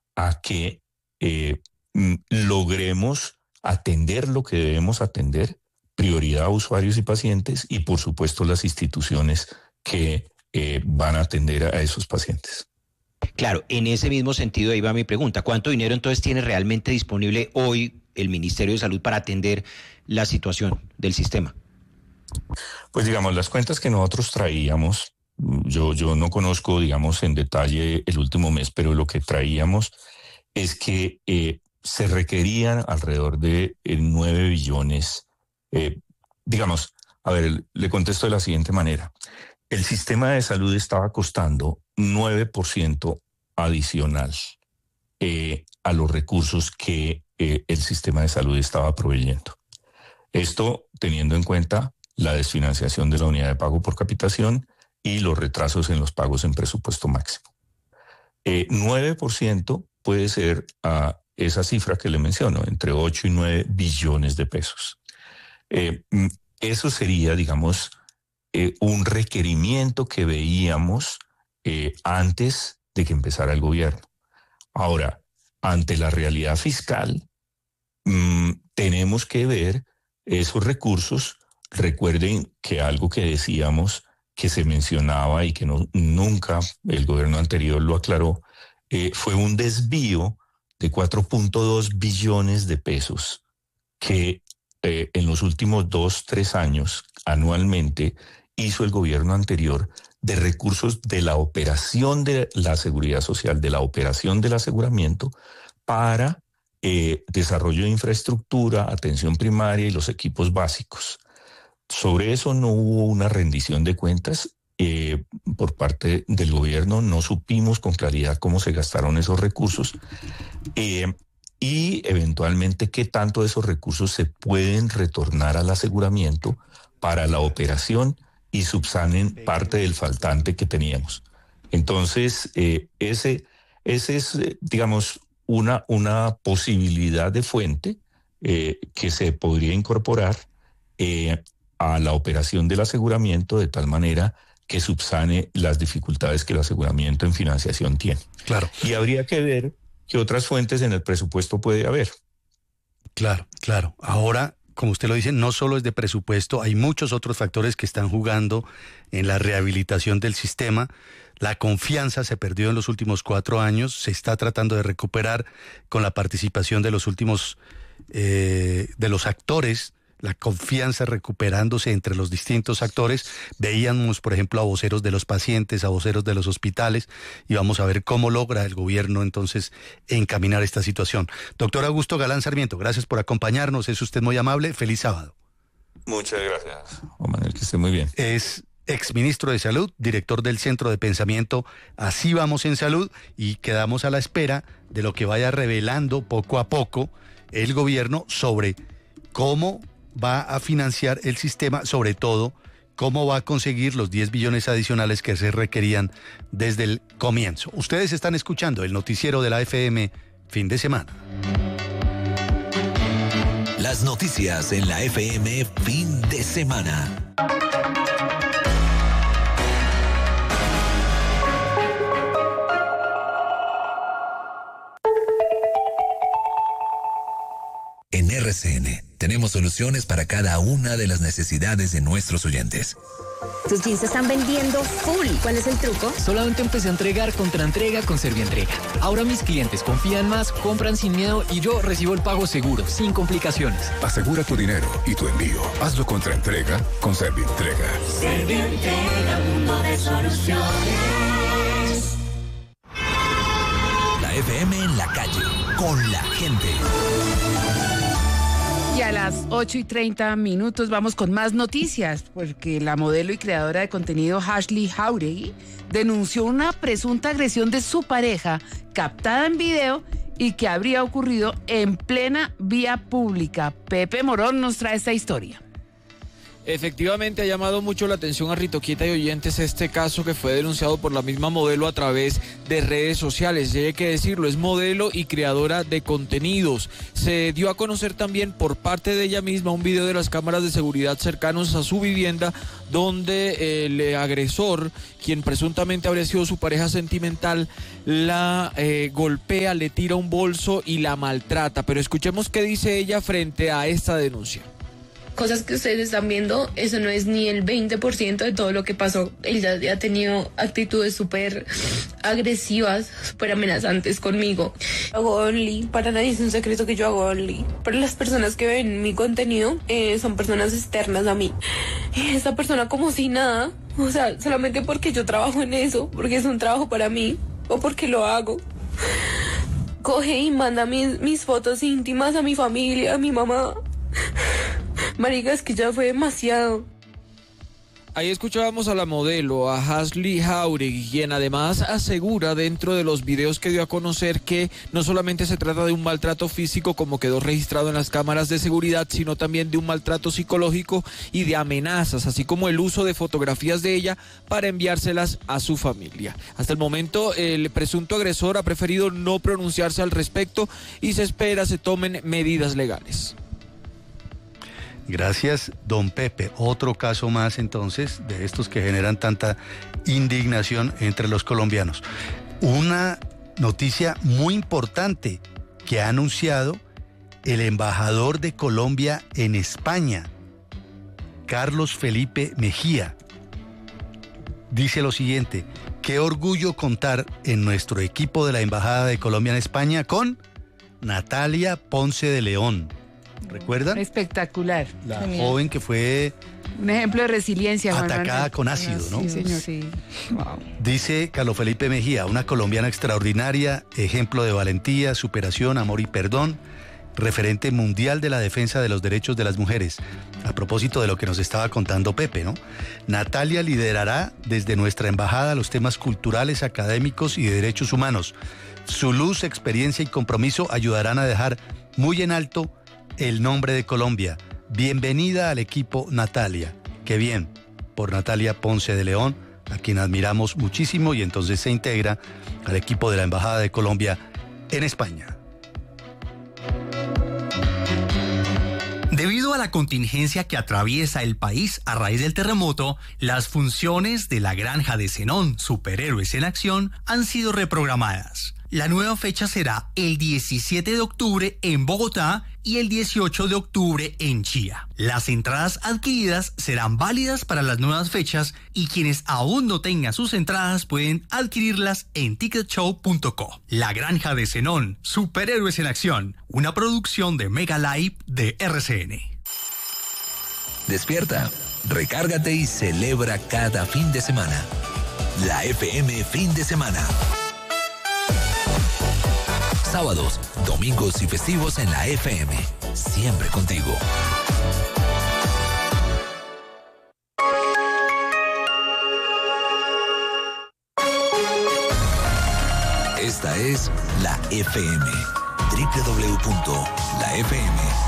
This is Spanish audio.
a que logremos atender lo que debemos atender, prioridad a usuarios y pacientes y por supuesto las instituciones que van a atender a esos pacientes. Claro, en ese mismo sentido ahí va mi pregunta. ¿Cuánto dinero entonces tiene realmente disponible hoy el Ministerio de Salud para atender la situación del sistema? Pues digamos, las cuentas que nosotros traíamos, yo no conozco, digamos, en detalle el último mes, pero lo que traíamos es que se requerían alrededor de 9 billones. Digamos, a ver, le contesto de la siguiente manera. El sistema de salud estaba costando 9% adicional a los recursos que el sistema de salud estaba proveyendo. Esto teniendo en cuenta la desfinanciación de la unidad de pago por capitación y los retrasos en los pagos en presupuesto máximo. 9% puede ser a esa cifra que le menciono, entre 8 y 9 billones de pesos. Eso sería, digamos, un requerimiento que veíamos antes de que empezara el gobierno. Ahora, ante la realidad fiscal, tenemos que ver esos recursos. Recuerden que algo que decíamos, que se mencionaba y que nunca el gobierno anterior lo aclaró, fue un desvío de 4.2 billones de pesos que en los últimos 2-3 años anualmente hizo el gobierno anterior de recursos de la operación de la seguridad social, de la operación del aseguramiento para desarrollo de infraestructura, atención primaria y los equipos básicos. Sobre eso no hubo una rendición de cuentas por parte del gobierno, no supimos con claridad cómo se gastaron esos recursos y eventualmente qué tanto de esos recursos se pueden retornar al aseguramiento para la operación y subsanen parte del faltante que teníamos. Entonces, ese es, digamos, una posibilidad de fuente que se podría incorporar a la operación del aseguramiento de tal manera que subsane las dificultades que el aseguramiento en financiación tiene. Claro. Y habría que ver qué otras fuentes en el presupuesto puede haber. Claro, claro. Ahora, como usted lo dice, no solo es de presupuesto, hay muchos otros factores que están jugando en la rehabilitación del sistema. La confianza se perdió en los últimos 4 años, se está tratando de recuperar con la participación de los últimos, de los actores, la confianza recuperándose entre los distintos actores. Veíamos, por ejemplo, a voceros de los pacientes, a voceros de los hospitales, y vamos a ver cómo logra el gobierno entonces encaminar esta situación. Doctor Augusto Galán Sarmiento, gracias por acompañarnos, es usted muy amable, feliz sábado. Muchas gracias, Juan Manuel, que esté muy bien. Es exministro de Salud, director del Centro de Pensamiento Así Vamos en Salud, y quedamos a la espera de lo que vaya revelando poco a poco el gobierno sobre cómo va a financiar el sistema, sobre todo cómo va a conseguir los 10 billones adicionales que se requerían desde el comienzo. Ustedes están escuchando el noticiero de la FM fin de semana. Las noticias en la FM fin de semana. En RCN tenemos soluciones para cada una de las necesidades de nuestros oyentes. Tus jeans se están vendiendo full. ¿Cuál es el truco? Solamente empecé a entregar contraentrega con Servientrega. Ahora mis clientes confían más, compran sin miedo y yo recibo el pago seguro, sin complicaciones. Asegura tu dinero y tu envío. Hazlo contraentrega con Servientrega. Servientrega, mundo de soluciones. La FM en la calle, con la gente. Y a las 8:30 vamos con más noticias, porque la modelo y creadora de contenido Ashley Jauregui denunció una presunta agresión de su pareja captada en video y que habría ocurrido en plena vía pública. Pepe Morón nos trae esta historia. Efectivamente ha llamado mucho la atención a Ritoquita y oyentes este caso que fue denunciado por la misma modelo a través de redes sociales. Y hay que decirlo, es modelo y creadora de contenidos. Se dio a conocer también por parte de ella misma un video de las cámaras de seguridad cercanos a su vivienda donde el agresor, quien presuntamente habría sido su pareja sentimental, la golpea, le tira un bolso y la maltrata. Pero escuchemos qué dice ella frente a esta denuncia. Cosas que ustedes están viendo, eso no es ni el 20% de todo lo que pasó. Él ya ha tenido actitudes súper agresivas, súper amenazantes conmigo. Hago Only, para nadie es un secreto que yo hago Only. Pero las personas que ven mi contenido son personas externas a mí. Esta persona como si nada, o sea, solamente porque yo trabajo en eso, porque es un trabajo para mí, o porque lo hago. Coge y manda mis fotos íntimas a mi familia, a mi mamá. Marica, es que ya fue demasiado. Ahí escuchábamos a la modelo, a Ashley Jauregui, quien además asegura dentro de los videos que dio a conocer que no solamente se trata de un maltrato físico como quedó registrado en las cámaras de seguridad, sino también de un maltrato psicológico y de amenazas, así como el uso de fotografías de ella para enviárselas a su familia. Hasta el momento el presunto agresor ha preferido no pronunciarse al respecto y se espera se tomen medidas legales. Gracias, don Pepe. Otro caso más entonces de estos que generan tanta indignación entre los colombianos. Una noticia muy importante que ha anunciado el embajador de Colombia en España, Carlos Felipe Mejía. Dice lo siguiente: qué orgullo contar en nuestro equipo de la Embajada de Colombia en España con Natalia Ponce de León. ¿Recuerdan? Espectacular. La joven que fue un ejemplo de resiliencia, atacada con ácido, ¿no? Sí, señor. Sí. Wow. Dice Carlos Felipe Mejía, una colombiana extraordinaria, ejemplo de valentía, superación, amor y perdón, referente mundial de la defensa de los derechos de las mujeres. A propósito de lo que nos estaba contando Pepe, ¿no? Natalia liderará desde nuestra embajada los temas culturales, académicos y de derechos humanos. Su luz, experiencia y compromiso ayudarán a dejar muy en alto el nombre de Colombia. Bienvenida al equipo, Natalia. Qué bien por Natalia Ponce de León, a quien admiramos muchísimo, y entonces se integra al equipo de la Embajada de Colombia en España. Debido a la contingencia que atraviesa el país a raíz del terremoto, las funciones de la Granja de Zenón, Superhéroes en Acción, han sido reprogramadas. La nueva fecha será el 17 de octubre en Bogotá y el 18 de octubre en Chía. Las entradas adquiridas serán válidas para las nuevas fechas y quienes aún no tengan sus entradas pueden adquirirlas en ticketshow.co. La Granja de Zenón, Superhéroes en Acción, una producción de Mega Live de RCN. Despierta, recárgate y celebra cada fin de semana. La FM Fin de Semana. Sábados, domingos y festivos en la FM. Siempre contigo. Esta es la FM. www.lafm.com